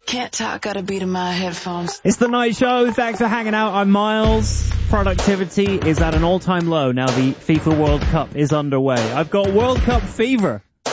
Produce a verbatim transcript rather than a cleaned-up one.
Can't talk, got a beat in my headphones. It's the night show. Thanks for hanging out. I'm Miles. Productivity is at an all-time low now the FIFA World Cup is underway. I've got World Cup fever.